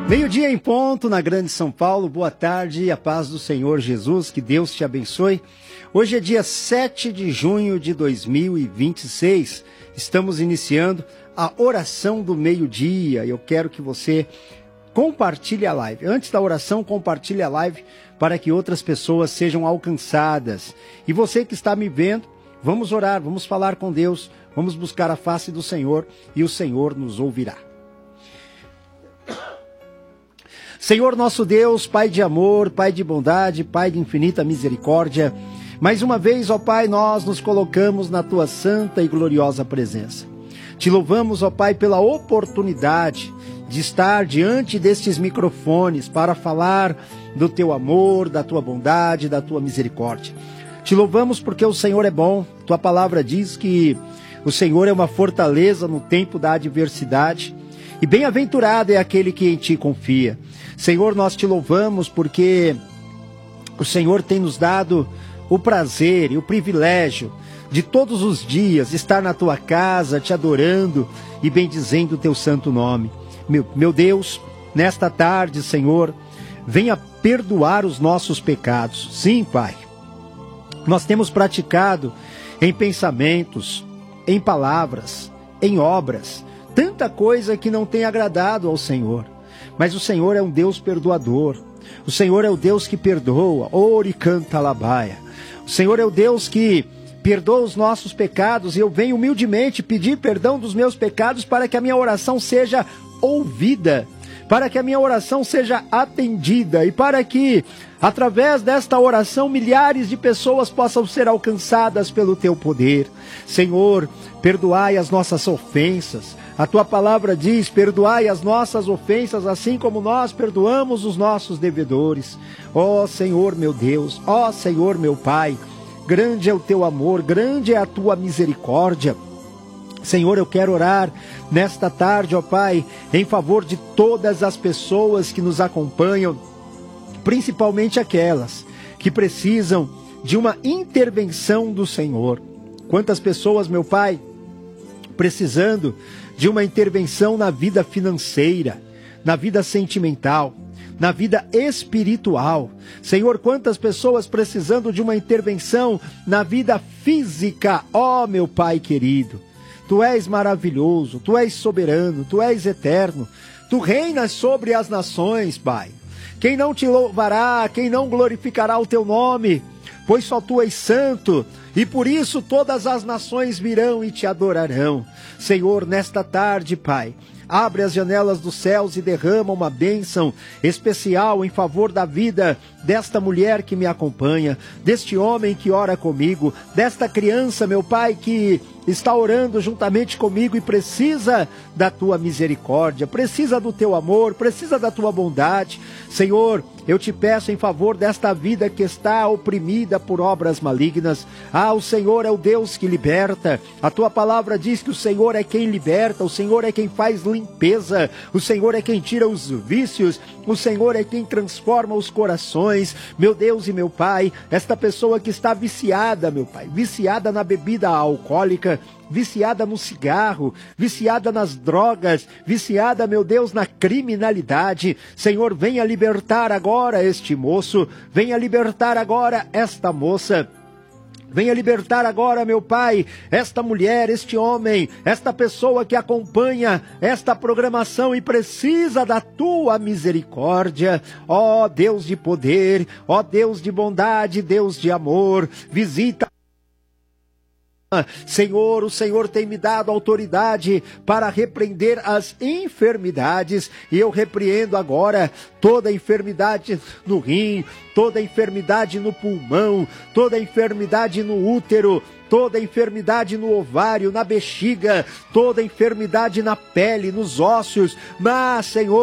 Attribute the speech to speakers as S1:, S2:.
S1: Meio-dia em ponto, na Grande São Paulo. Boa tarde e a paz do Senhor Jesus, que Deus te abençoe. Hoje é dia 7 de junho de 2026. Estamos iniciando a oração do meio-dia. Eu quero que você compartilhe a live. Antes da oração, compartilhe a live para que outras pessoas sejam alcançadas. E você que está me vendo, vamos orar, vamos falar com Deus, vamos buscar a face do Senhor e o Senhor nos ouvirá. Senhor nosso Deus, Pai de amor, Pai de bondade, Pai de infinita misericórdia, mais uma vez, ó Pai, nós nos colocamos na Tua santa e gloriosa presença. Te louvamos, ó Pai, pela oportunidade de estar diante destes microfones para falar do Teu amor, da Tua bondade, da Tua misericórdia. Te louvamos porque o Senhor é bom. Tua palavra diz que o Senhor é uma fortaleza no tempo da adversidade e bem-aventurado é aquele que em Ti confia. Senhor, nós Te louvamos porque o Senhor tem nos dado o prazer e o privilégio de todos os dias estar na Tua casa, Te adorando e bendizendo o Teu santo nome. Meu Deus, nesta tarde, Senhor, venha perdoar os nossos pecados. Sim, Pai, nós temos praticado em pensamentos, em palavras, em obras, tanta coisa que não tem agradado ao Senhor. Mas o Senhor é um Deus perdoador. O Senhor é o Deus que perdoa. Ori canta labaia. O Senhor é o Deus que perdoa os nossos pecados. E eu venho humildemente pedir perdão dos meus pecados para que a minha oração seja ouvida, para que a minha oração seja atendida e para que, através desta oração, milhares de pessoas possam ser alcançadas pelo Teu poder. Senhor, perdoai as nossas ofensas. A Tua palavra diz, perdoai as nossas ofensas, assim como nós perdoamos os nossos devedores. Ó Senhor meu Deus, ó Senhor meu Pai, grande é o Teu amor, grande é a Tua misericórdia. Senhor, eu quero orar nesta tarde, ó Pai, em favor de todas as pessoas que nos acompanham, principalmente aquelas que precisam de uma intervenção do Senhor. Quantas pessoas, meu Pai, precisando de uma intervenção na vida financeira, na vida sentimental, na vida espiritual. Senhor, quantas pessoas precisando de uma intervenção na vida física. Ó, meu Pai querido, Tu és maravilhoso, Tu és soberano, Tu és eterno, Tu reinas sobre as nações, Pai. Quem não Te louvará, quem não glorificará o Teu nome? Pois só Tu és santo, e por isso todas as nações virão e Te adorarão. Senhor, nesta tarde, Pai, abre as janelas dos céus e derrama uma bênção especial em favor da vida desta mulher que me acompanha, deste homem que ora comigo, desta criança, meu Pai, que está orando juntamente comigo e precisa da Tua misericórdia, precisa do Teu amor, precisa da Tua bondade. Senhor, eu Te peço em favor desta vida que está oprimida por obras malignas. Ah, o Senhor é o Deus que liberta. A Tua palavra diz que o Senhor é quem liberta, o Senhor é quem faz limpeza, o Senhor é quem tira os vícios, o Senhor é quem transforma os corações. Meu Deus e meu Pai, esta pessoa que está viciada, meu Pai, viciada na bebida alcoólica, viciada no cigarro, viciada nas drogas, viciada, meu Deus, na criminalidade. Senhor, venha libertar agora este moço, venha libertar agora esta moça. Venha libertar agora, meu Pai, esta mulher, este homem, esta pessoa que acompanha esta programação e precisa da Tua misericórdia. Ó Deus de poder, ó Deus de bondade, Deus de amor, visita. Senhor, o Senhor tem me dado autoridade para repreender as enfermidades e eu repreendo agora toda enfermidade no rim, toda enfermidade no pulmão, toda enfermidade no útero, toda enfermidade no ovário, na bexiga, toda enfermidade na pele, nos ossos. Mas, Senhor,